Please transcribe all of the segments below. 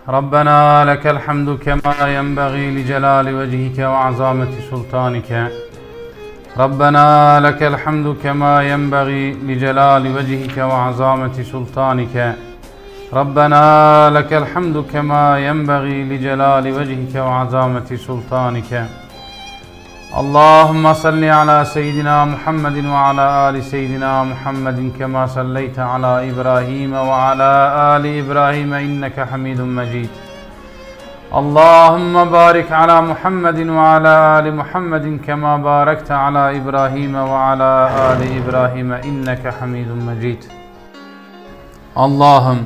ربنا لك الحمد كما ينبغي لجلال وجهك وعظمة سلطانك ربنا لك الحمد كما ينبغي لجلال وجهك وعظمة سلطانك ربنا لك الحمد كما ينبغي لجلال وجهك وعظمة سلطانك اللهم صل على سيدنا محمد وعلى آل سيدنا محمد كما صليت على إبراهيم وعلى آل إبراهيم إنك حميد مجيد اللهم بارك على محمد وعلى آل محمد كما باركت على إبراهيم وعلى آل إبراهيم إنك حميد مجيد Allah'ım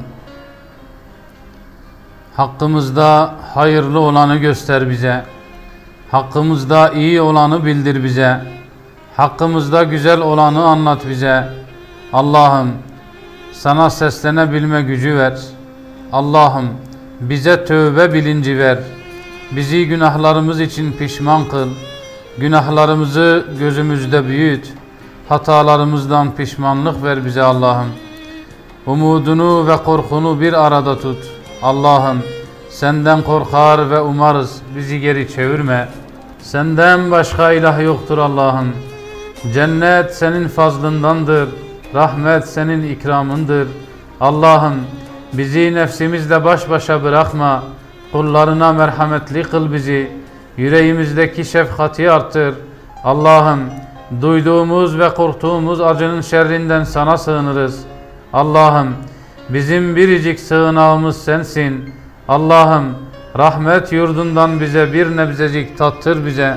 hakkımızda hayırlı olanı göster bize. Hakkımızda iyi olanı bildir bize. Hakkımızda güzel olanı anlat bize. Allah'ım sana seslenebilme gücü ver. Allah'ım bize tövbe bilinci ver. Bizi günahlarımız için pişman kıl. Günahlarımızı gözümüzde büyüt. Hatalarımızdan pişmanlık ver bize Allah'ım. Umudunu ve korkunu bir arada tut. Allah'ım senden korkar ve umarız, bizi geri çevirme. Senden başka ilah yoktur Allah'ım. Cennet senin fazlındandır. Rahmet senin ikramındır. Allah'ım bizi nefsimizle baş başa bırakma. Kullarına merhametli kıl bizi. Yüreğimizdeki şefkati arttır. Allah'ım duyduğumuz ve korktuğumuz acının şerrinden sana sığınırız. Allah'ım bizim biricik sığınağımız sensin. Allah'ım rahmet yurdundan bize bir nebzecik tattır bize.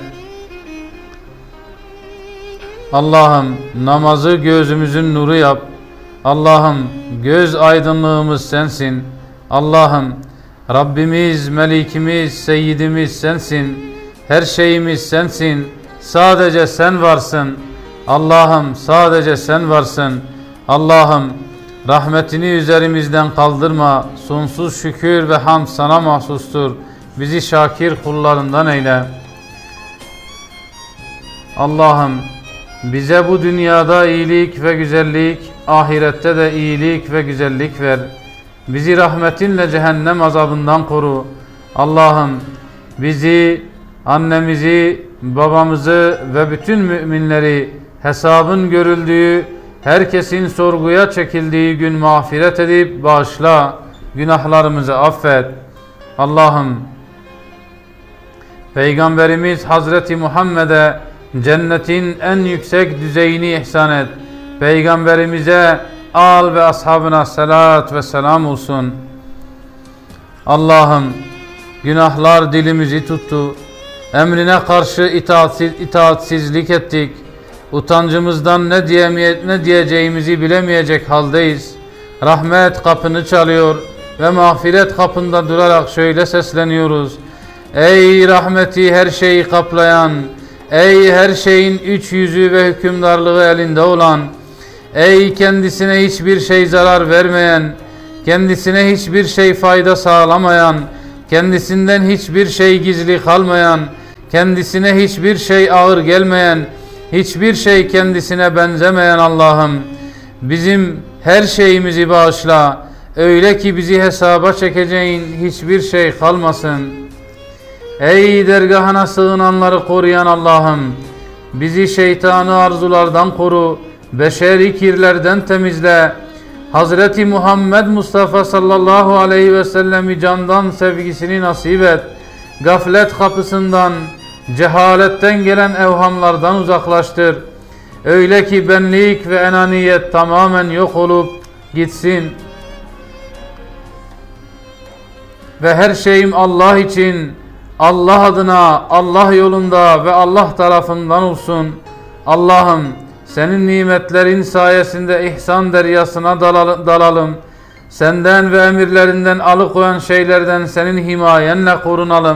Allah'ım namazı gözümüzün nuru yap. Allah'ım göz aydınlığımız sensin. Allah'ım Rabbimiz, Melikimiz, Seyyidimiz sensin. Her şeyimiz sensin. Sadece sen varsın. Allah'ım sadece sen varsın. Allah'ım rahmetini üzerimizden kaldırma. Sonsuz şükür ve hamd sana mahsustur. Bizi şakir kullarından eyle. Allah'ım bize bu dünyada iyilik ve güzellik, ahirette de iyilik ve güzellik ver. Bizi rahmetinle cehennem azabından koru. Allah'ım bizi, annemizi, babamızı ve bütün müminleri hesabın görüldüğü, herkesin sorguya çekildiği gün mağfiret edip bağışla, günahlarımızı affet. Allah'ım Peygamberimiz Hazreti Muhammed'e cennetin en yüksek düzeyini ihsan et. Peygamberimize, al ve ashabına salat ve selam olsun. Allah'ım günahlar dilimizi tuttu. Emrine karşı itaatsizlik ettik. Utancımızdan ne diyeceğimizi bilemeyecek haldeyiz. Rahmet kapını çalıyor ve mağfiret kapında durarak şöyle sesleniyoruz. Ey rahmeti her şeyi kaplayan, ey her şeyin üç yüzü ve hükümdarlığı elinde olan, ey kendisine hiçbir şey zarar vermeyen, kendisine hiçbir şey fayda sağlamayan, kendisinden hiçbir şey gizli kalmayan, kendisine hiçbir şey ağır gelmeyen, hiçbir şey kendisine benzemeyen Allah'ım bizim her şeyimizi bağışla. Öyle ki bizi hesaba çekeceğin hiçbir şey kalmasın. Ey dergahına sığınanları koruyan Allah'ım bizi şeytanı arzulardan koru. Beşeri kirlerden temizle. Hazreti Muhammed Mustafa sallallahu aleyhi ve sellemi candan sevgisini nasip et. Gaflet kapısından, cehaletten gelen evhamlardan uzaklaştır. Öyle ki benlik ve enaniyet tamamen yok olup gitsin. Ve her şeyim Allah için, Allah adına, Allah yolunda ve Allah tarafından olsun. Allah'ım senin nimetlerin sayesinde ihsan deryasına dalalım. Senden ve emirlerinden alıkoyan şeylerden senin himayenle korunalım.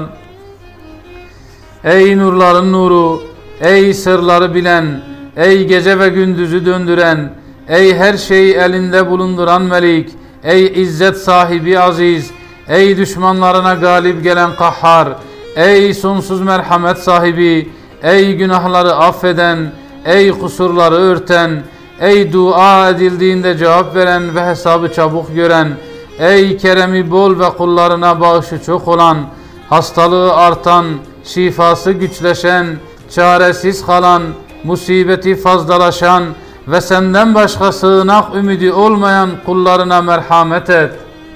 Ey nurların nuru, ey sırları bilen, ey gece ve gündüzü döndüren, ey her şeyi elinde bulunduran Melik, ey izzet sahibi aziz, ey düşmanlarına galip gelen kahhar, ey sonsuz merhamet sahibi, ey günahları affeden, ey kusurları örten, ey dua edildiğinde cevap veren ve hesabı çabuk gören, Ey keremi bol ve kullarına bağışı çok olan, hastalığı artan, şifası güçleşen, çaresiz kalan, musibeti fazlalaşan ve senden başka sığınak ümidi olmayan kullarına merhamet et.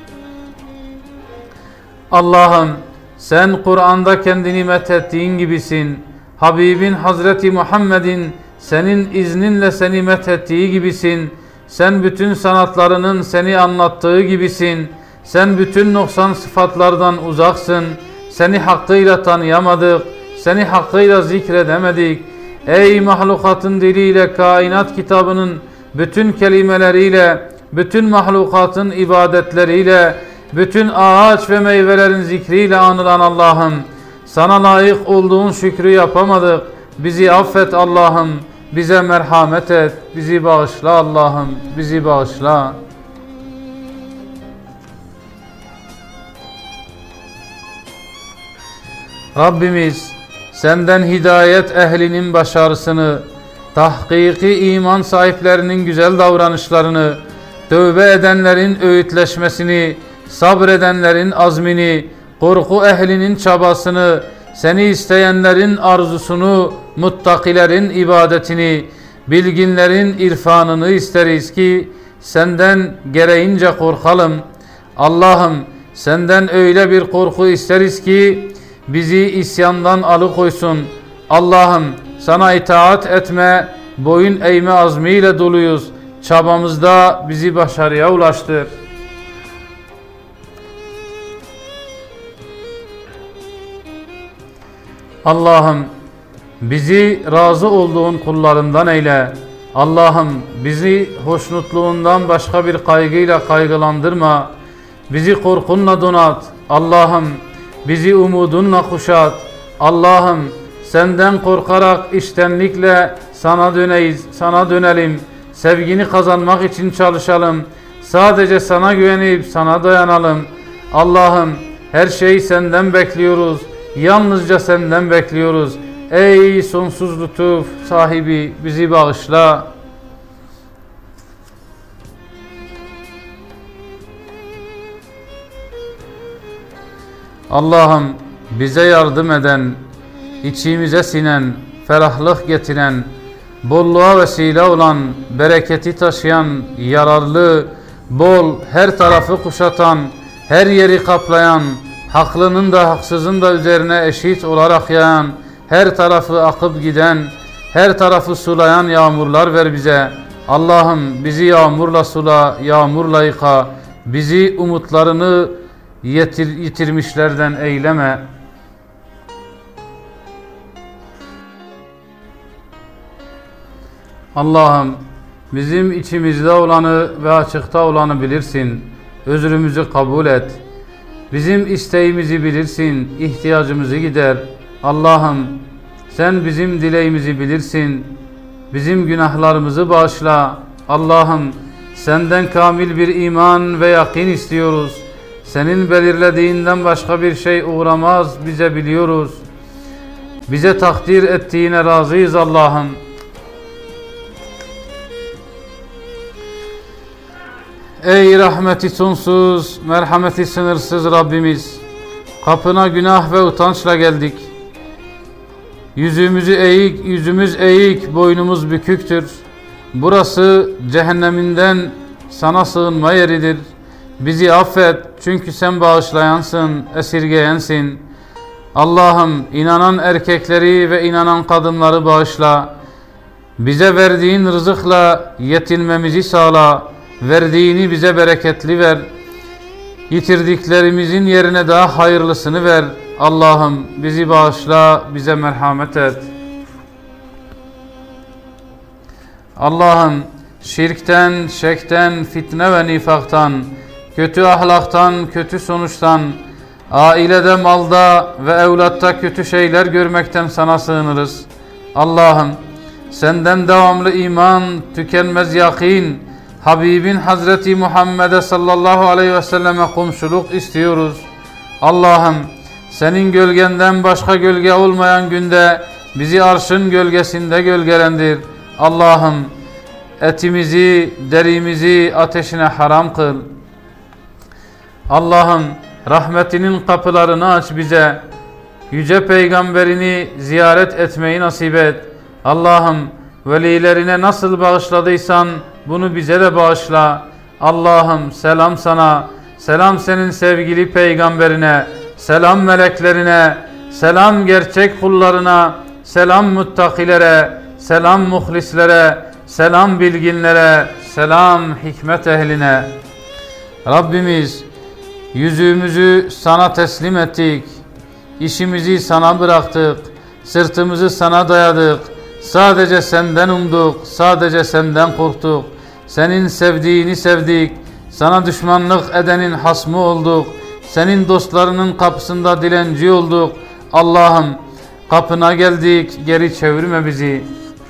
Allah'ım sen Kur'an'da kendini methettiğin gibisin. Habibin Hazreti Muhammed'in senin izninle seni methettiği gibisin. Sen bütün sanatlarının seni anlattığı gibisin. Sen bütün noksan sıfatlardan uzaksın. Seni hakkıyla tanıyamadık. Seni hakkıyla zikredemedik. Ey mahlukatın diliyle kainat kitabının bütün kelimeleriyle, bütün mahlukatın ibadetleriyle, bütün ağaç ve meyvelerin zikriyle anılan Allah'ım, sana layık olduğun şükrü yapamadık. Bizi affet Allah'ım, bize merhamet et, bizi bağışla Allah'ım, bizi bağışla. Rabbimiz senden hidayet ehlinin başarısını, tahkiki iman sahiplerinin güzel davranışlarını, tövbe edenlerin öğütleşmesini, sabredenlerin azmini, korku ehlinin çabasını, seni isteyenlerin arzusunu, muttakilerin ibadetini, bilginlerin irfanını isteriz ki senden gereğince korkalım. Allah'ım senden öyle bir korku isteriz ki bizi isyandan alıkoysun. Allah'ım sana itaat etme, boyun eğme azmiyle doluyuz. Çabamızda bizi başarıya ulaştır. Allah'ım bizi razı olduğun kullarından eyle. Allah'ım bizi hoşnutluğundan başka bir kaygıyla kaygılandırma. Bizi korkunla donat. Allah'ım bizi umudunla kuşat. Allah'ım senden korkarak içtenlikle sana dönelim. Sevgini kazanmak için çalışalım. Sadece sana güvenip sana dayanalım. Allah'ım her şeyi senden bekliyoruz. Yalnızca senden bekliyoruz. Ey sonsuz lütuf sahibi bizi bağışla. Allah'ım bize yardım eden, içimize sinen, ferahlık getiren, bolluğa vesile olan, bereketi taşıyan, yararlı, bol, her tarafı kuşatan, her yeri kaplayan, haklının da haksızın da üzerine eşit olarak yağan, her tarafı akıp giden, her tarafı sulayan yağmurlar ver bize. Allah'ım bizi yağmurla sula, yağmurla yıka, bizi umutlarını yitirmişlerden eyleme. Allah'ım bizim içimizde olanı ve açıkta olanı bilirsin. Özrümüzü kabul et. Bizim isteğimizi bilirsin, ihtiyacımızı gider. Allah'ım sen bizim dileğimizi bilirsin. Bizim günahlarımızı bağışla. Allah'ım senden kamil bir iman ve yakin istiyoruz. Senin belirlediğinden başka bir şey uğramaz bize biliyoruz. Bize takdir ettiğine razıyız Allah'ım. Ey rahmeti sonsuz, merhameti sınırsız Rabbimiz, kapına günah ve utançla geldik. Yüzümüz eğik, boynumuz büküktür. Burası cehenneminden sana sığınma yeridir. Bizi affet çünkü sen bağışlayansın, esirgeyensin. Allah'ım inanan erkekleri ve inanan kadınları bağışla. Bize verdiğin rızıkla yetinmemizi sağla. Verdiğini bize bereketli ver. Yitirdiklerimizin yerine daha hayırlısını ver. Allah'ım bizi bağışla, bize merhamet et. Allah'ım şirkten, şekten, fitne ve nifaktan, kötü ahlaktan, kötü sonuçtan, ailede, malda ve evlatta kötü şeyler görmekten sana sığınırız. Allah'ım senden devamlı iman, tükenmez yakin, Habibin Hazreti Muhammed'e sallallahu aleyhi ve selleme komşuluk istiyoruz. Allah'ım senin gölgenden başka gölge olmayan günde bizi arşın gölgesinde gölgelendir. Allah'ım etimizi, derimizi ateşine haram kıl. Allah'ım rahmetinin kapılarını aç bize. Yüce peygamberini ziyaret etmeyi nasip et. Allah'ım velilerine nasıl bağışladıysan bunu bize de bağışla. Allah'ım selam sana, selam senin sevgili peygamberine, selam meleklerine, selam gerçek kullarına, selam muttakilere, selam muhlislere, selam bilginlere, selam hikmet ehline. Rabbimiz yüzümüzü sana teslim ettik, işimizi sana bıraktık, sırtımızı sana dayadık, sadece senden umduk, sadece senden korktuk, senin sevdiğini sevdik, sana düşmanlık edenin hasmı olduk, senin dostlarının kapısında dilenci olduk. Allah'ım kapına geldik, geri çevirme bizi.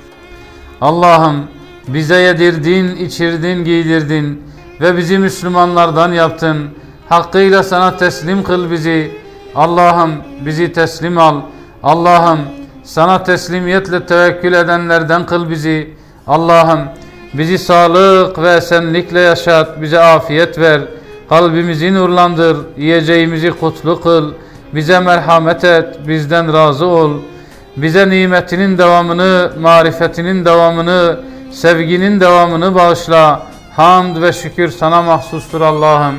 Allah'ım bize yedirdin, içirdin, giydirdin ve bizi Müslümanlardan yaptın. Hakkıyla sana teslim kıl bizi. Allah'ım bizi teslim al. Allah'ım sana teslimiyetle tevekkül edenlerden kıl bizi. Allah'ım bizi sağlık ve esenlikle yaşat. Bize afiyet ver. Kalbimizi nurlandır. Yiyeceğimizi kutlu kıl. Bize merhamet et. Bizden razı ol. Bize nimetinin devamını, marifetinin devamını, sevginin devamını bağışla. Hamd ve şükür sana mahsustur Allah'ım.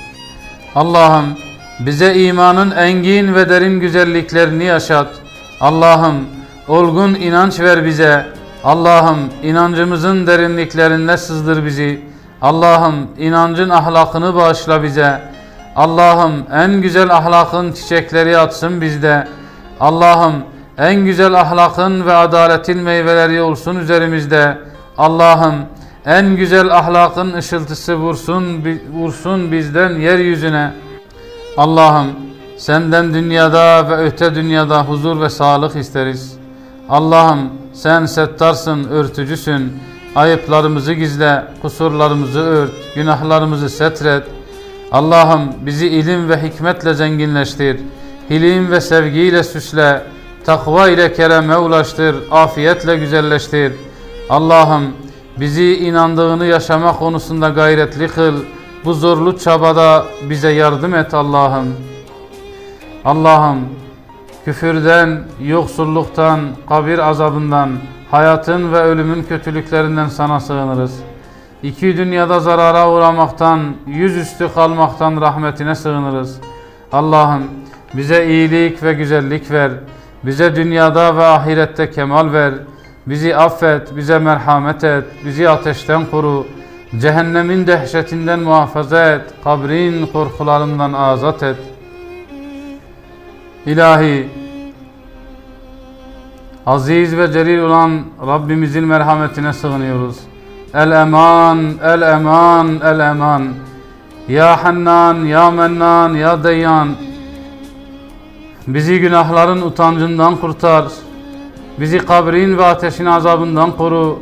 Allah'ım bize imanın engin ve derin güzelliklerini yaşat. Allah'ım olgun inanç ver bize. Allah'ım inancımızın derinliklerine sızdır bizi. Allah'ım inancın ahlakını bağışla bize. Allah'ım en güzel ahlakın çiçekleri atsın bizde. Allah'ım en güzel ahlakın ve adaletin meyveleri olsun üzerimizde. Allah'ım en güzel ahlakın ışıltısı vursun bizden yeryüzüne. Allah'ım senden dünyada ve öte dünyada huzur ve sağlık isteriz. Allah'ım sen settarsın, örtücüsün. Ayıplarımızı gizle, kusurlarımızı ört, günahlarımızı setret. Allah'ım bizi ilim ve hikmetle zenginleştir. Hilim ve sevgiyle süsle. Takva ile kereme ulaştır. Afiyetle güzelleştir. Allah'ım bizi inandığını yaşama konusunda gayretli kıl. Bu zorlu çabada bize yardım et Allah'ım. Allah'ım küfürden, yoksulluktan, kabir azabından, hayatın ve ölümün kötülüklerinden sana sığınırız. İki dünyada zarara uğramaktan, yüzüstü kalmaktan rahmetine sığınırız. Allah'ım bize iyilik ve güzellik ver. Bize dünyada ve ahirette kemal ver. Bizi affet, bize merhamet et. Bizi ateşten koru. Cehennemin dehşetinden muhafaza et. Kabrin korkularından azat et. İlahi, aziz ve celil olan Rabbimizin merhametine sığınıyoruz. El-eman, el-eman, el-eman. Ya Hannan, ya Mennan, ya Deyyan. Bizi günahların utancından kurtar. Bizi kabrin ve ateşin azabından koru.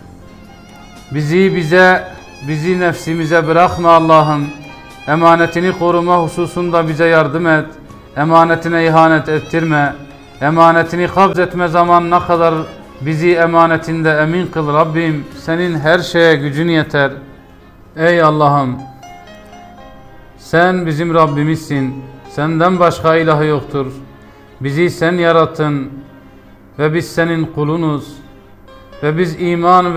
Bizi nefsimize bırakma Allah'ım. Emanetini koruma hususunda bize yardım et. Emanetine ihanet ettirme. Emanetini kabz etme zamanına kadar bizi emanetinde emin kıl Rabbim. Senin her şeye gücün yeter. Ey Allah'ım, sen bizim Rabbimizsin. Senden başka ilah yoktur. Bizi sen yarattın ve biz senin kulunuz. Ve biz iman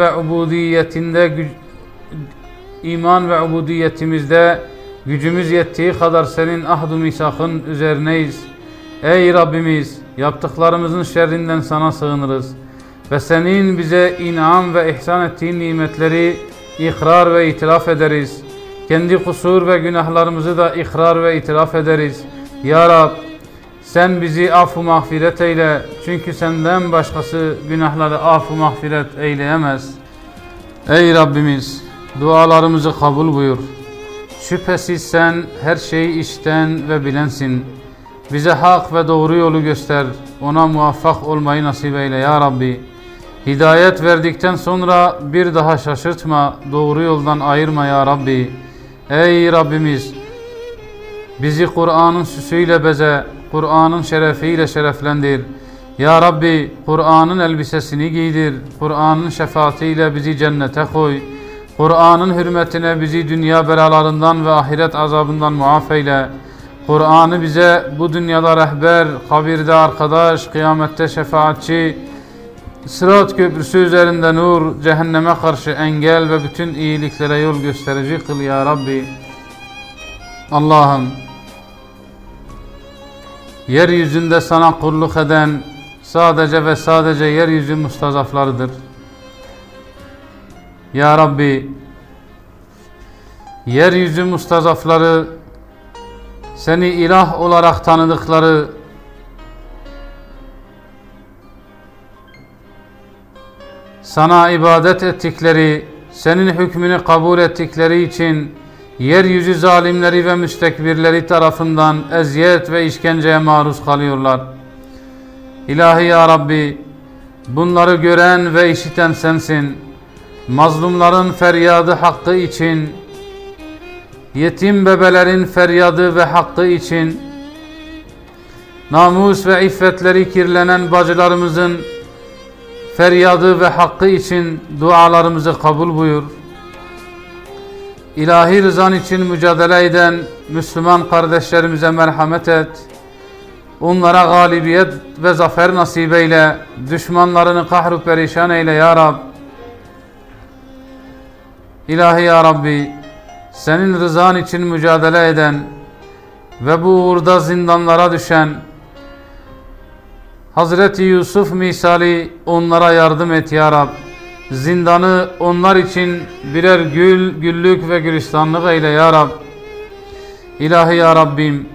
ve ubudiyetimizde gücümüz yettiği kadar senin ahd-ı misakın üzerineyiz. Ey Rabbimiz, yaptıklarımızın şerrinden sana sığınırız. Ve senin bize inam ve ihsan ettiğin nimetleri ikrar ve itiraf ederiz. Kendi kusur ve günahlarımızı da ikrar ve itiraf ederiz. Ya Rab, sen bizi af-ı mağfiret eyle. Çünkü senden başkası günahları af-ı mağfiret eyleyemez. Ey Rabbimiz, dualarımızı kabul buyur. Şüphesiz sen her şeyi işten ve bilensin. Bize hak ve doğru yolu göster. Ona muvaffak olmayı nasip eyle ya Rabbi. Hidayet verdikten sonra bir daha şaşırtma. Doğru yoldan ayırma ya Rabbi. Ey Rabbimiz, bizi Kur'an'ın süsüyle beze, Kur'an'ın şerefiyle şereflendir. Ya Rabbi, Kur'an'ın elbisesini giydir. Kur'an'ın şefaatiyle bizi cennete koy. Kur'an'ın hürmetine bizi dünya belalarından ve ahiret azabından muaf eyle. Kur'an'ı bize bu dünyada rehber, kabirde arkadaş, kıyamette şefaatçi, Sırat köprüsü üzerinde nur, cehenneme karşı engel ve bütün iyiliklere yol gösterici kıl ya Rabbi. Allah'ım, yeryüzünde sana kulluk eden sadece ve sadece yeryüzü mustazaflarıdır. Ya Rabbi, yeryüzü mustazafları, seni ilah olarak tanıdıkları, sana ibadet ettikleri, senin hükmünü kabul ettikleri için yeryüzü zalimleri ve müstekbirleri tarafından eziyet ve işkenceye maruz kalıyorlar. İlahi ya Rabbi, bunları gören ve işiten sensin. Mazlumların feryadı hakkı için, yetim bebelerin feryadı ve hakkı için, namus ve iffetleri kirlenen bacılarımızın feryadı ve hakkı için dualarımızı kabul buyur. İlahi rızan için mücadele eden Müslüman kardeşlerimize merhamet et. Onlara galibiyet ve zafer nasip eyle. Düşmanlarını kahru perişan eyle ya Rab. İlahi ya Rabbi, senin rızan için mücadele eden ve bu uğurda zindanlara düşen Hazreti Yusuf misali onlara yardım et ya Rab. Zindanı onlar için birer gül, güllük ve gülistanlık eyle ya Rab. İlahi ya Rabbim,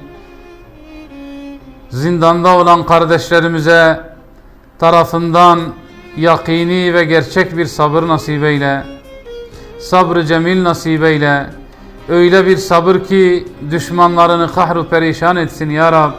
zindanda olan kardeşlerimize tarafından yakini ve gerçek bir sabır nasip eyle. Sabrı cemil nasip eyle. Öyle bir sabır ki düşmanlarını kahru perişan etsin ya Rab.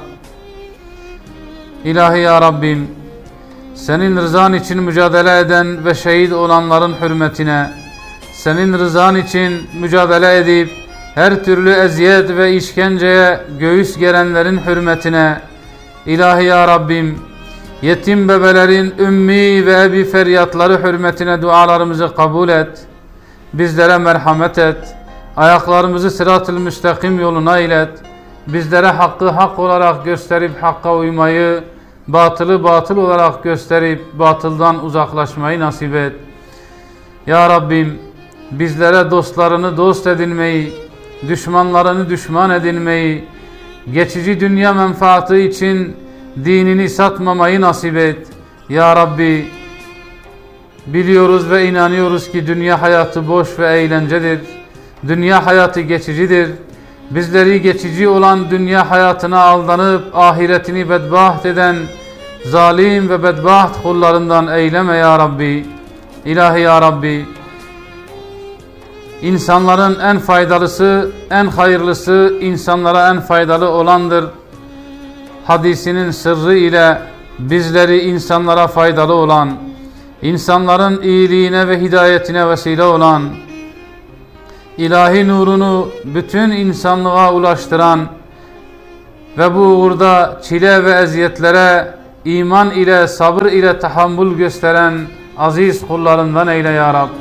İlahi ya Rabbim, senin rızan için mücadele eden ve şehit olanların hürmetine, senin rızan için mücadele edip her türlü eziyet ve işkenceye göğüs gerenlerin hürmetine, İlahi ya Rabbim, yetim bebelerin ümmi ve ebi feryatları hürmetine dualarımızı kabul et. Bizlere merhamet et. Ayaklarımızı sırat-ı müstakim yoluna ilet. Bizlere hakkı hak olarak gösterip hakka uymayı, batılı batıl olarak gösterip batıldan uzaklaşmayı nasip et. Ya Rabbim, bizlere dostlarını dost edinmeyi, düşmanlarını düşman edinmeyi, geçici dünya menfaati için dinini satmamayı nasip et. Ya Rabbi, biliyoruz ve inanıyoruz ki dünya hayatı boş ve eğlencedir. Dünya hayatı geçicidir. Bizleri geçici olan dünya hayatına aldanıp ahiretini bedbaht eden zalim ve bedbaht kullarından eyleme ya Rabbi. İlahi ya Rabbi, insanların en faydalısı, en hayırlısı insanlara en faydalı olandır. Hadisinin sırrı ile bizleri insanlara faydalı olan, insanların iyiliğine ve hidayetine vesile olan, ilahi nurunu bütün insanlığa ulaştıran ve bu uğurda çile ve eziyetlere iman ile sabır ile tahammül gösteren aziz kullarından eyle ya Rab.